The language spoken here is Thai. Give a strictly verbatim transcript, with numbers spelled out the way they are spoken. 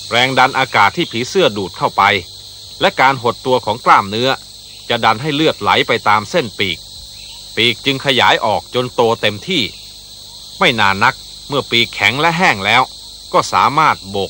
แรงดันอากาศที่ผีเสื้อดูดเข้าไปและการหดตัวของกล้ามเนื้อจะดันให้เลือดไหลไปตามเส้นปีกปีกจึงขยายออกจนโตเต็มที่ไม่นานนักเมื่อปีกแข็งและแห้งแล้วก็สามารถโบก